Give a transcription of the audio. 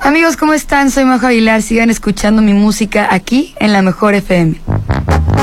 Amigos, ¿cómo están? Soy Majo Aguilar. Sigan escuchando mi música aquí en La Mejor FM.